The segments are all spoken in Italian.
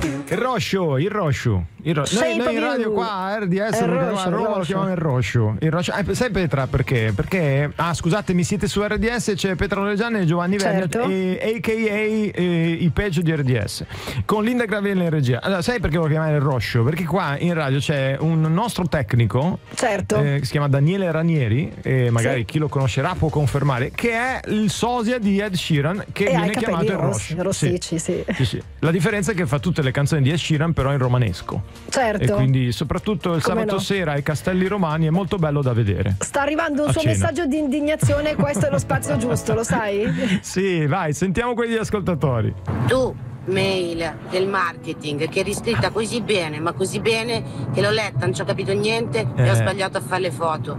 Il Roscio. Noi in radio qua a RDS a Roma lo chiamiamo il Roscio. Sai Petra perché? Perché scusatemi, siete su RDS, c'è Petra Reggiani e Giovanni Vernet, a.k.a. i peggio di RDS, con Linda Gravella in regia. Allora, sai perché lo chiamare il Roscio? Perché qua in radio c'è un nostro tecnico, che si chiama Daniele Ranieri, e magari chi lo conoscerà può confermare, che è il sosia di Ed Sheeran, che viene chiamato il Roscio. Rossicci, sì. La differenza è che fa tutte le canzoni di Ed Sheeran però in romanesco. Certo. E quindi soprattutto il sabato sera ai Castelli Romani è molto bello da vedere. Sta arrivando un suo messaggio di indignazione, questo è lo spazio giusto, lo sai? Sì, vai, sentiamo quelli ascoltatori. Tu, mail del marketing che è riscritta così bene, ma così bene che l'ho letta, non ci ho capito niente e ho sbagliato a fare le foto.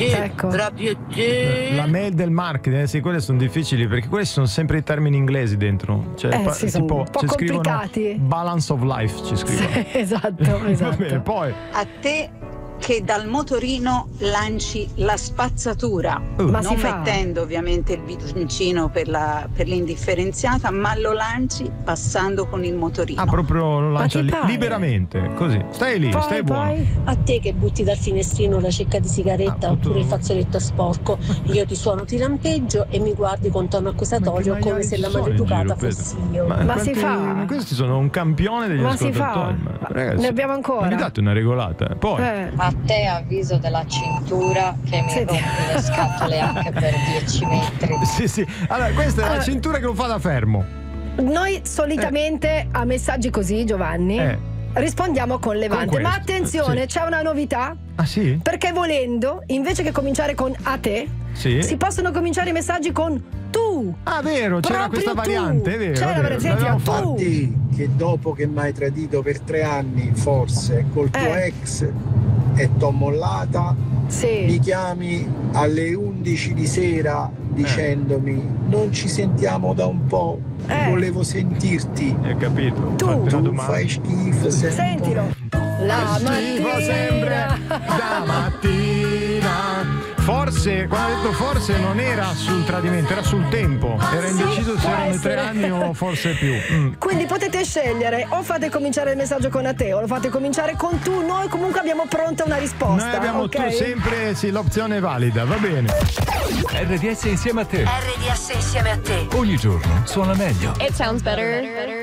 Proprio la mail del marketing, sì, quelle sono difficili perché questi sono sempre i termini inglesi dentro. Cioè, sì, sono un po' complicati. Balance of life ci scrivono. Sì, esatto. Va bene, poi a te che dal motorino lanci la spazzatura, non mettendo ovviamente il bidoncino per l'indifferenziata, ma lo lanci passando con il motorino. Proprio lo lancia liberamente, così. Stai lì, stai buono. A te che butti dal finestrino la cecca di sigaretta oppure il fazzoletto sporco, io ti suono, ti lampeggio e mi guardi con tono accusatorio come se la maleducata fossi io. Ma si fa? Questi sono un campione degli ascoltatori. Ragazzi, ne abbiamo ancora. Mi date una regolata. Poi a te avviso della cintura che mi rompi le scatole anche per 10 metri. Sì. Allora, questa è la cintura che lo fa da fermo. Noi solitamente a messaggi così, Giovanni, rispondiamo con levante. Ma attenzione, c'è una novità. Ah sì? Perché volendo, invece che cominciare con a te, si possono cominciare i messaggi con tu. Ah, vero, c'era questa variante, è vero. C'era la variante, tu. Che dopo che mi hai tradito per 3 anni, forse, col tuo ex e t'ho mollata, mi chiami alle 11 di sera dicendomi non ci sentiamo da un po', volevo sentirti. Hai capito? Tu fai schifo sempre. Sentilo. La mattina. Da mattina. Forse, quando ha detto forse non era sul tradimento, era sul tempo. Era indeciso se erano 3 anni o forse più. Quindi potete scegliere, o fate cominciare il messaggio con a te o lo fate cominciare con tu. Noi comunque abbiamo pronta una risposta. Noi abbiamo sempre l'opzione valida, va bene. RDS insieme a te. RDS insieme a te. Ogni giorno suona meglio. It sounds better.